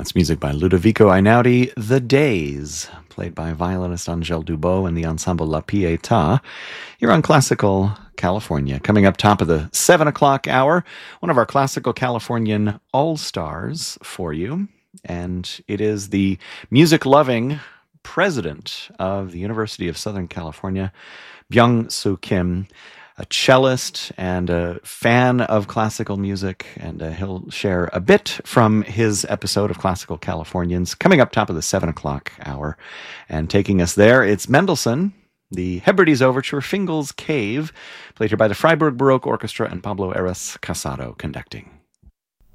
That's music by Ludovico Einaudi, The Days, played by violinist Angèle Dubot and the ensemble La Pietà. You're on Classical California. Coming up top of the 7 o'clock hour, one of our Classical Californian all-stars for you. And it is the music-loving president of the University of Southern California, Byung-Soo Kim, a cellist and a fan of classical music, and he'll share a bit from his episode of Classical Californians coming up top of the 7 o'clock hour. And taking us there, it's Mendelssohn, the Hebrides Overture, Fingal's Cave, played here by the Freiburg Baroque Orchestra and Pablo Eras Casado conducting.